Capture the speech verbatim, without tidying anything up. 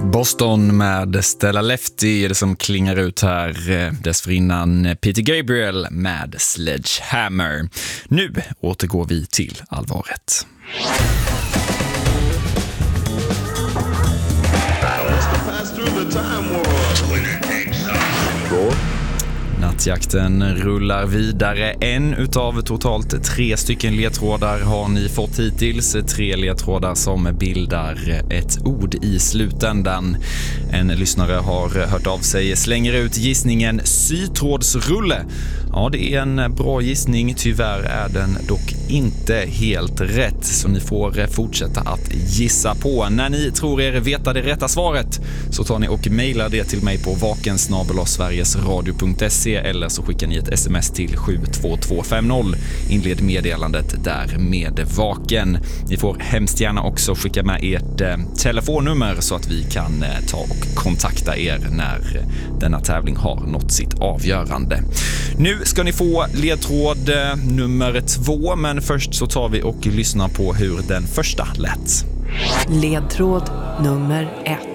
Boston med Stella Lefty är det som klingar ut här. Dessförinnan Peter Gabriel med Sledgehammer. Nu återgår vi till allvaret. Nattjakten rullar vidare. En utav totalt tre stycken ledtrådar har ni fått hittills. Tre ledtrådar som bildar ett ord i slutändan. En lyssnare har hört av sig, slänger ut gissningen sytrådsrulle. Ja, det är en bra gissning. Tyvärr är den dock inte helt rätt, så ni får fortsätta att gissa på. När ni tror er veta det rätta svaret så tar ni och mejlar det till mig på vaken snabel-a sverigesradio punkt se eller så skickar ni ett sms till sju två två fem noll. Inled meddelandet där med vaken. Ni får hemskt gärna också skicka med ert eh, telefonnummer så att vi kan eh, ta och kontakta er när eh, denna tävling har nått sitt avgörande. Nu ska ni få ledtråd eh, nummer två, men först så tar vi och lyssnar på hur den första lät. Ledtråd nummer ett.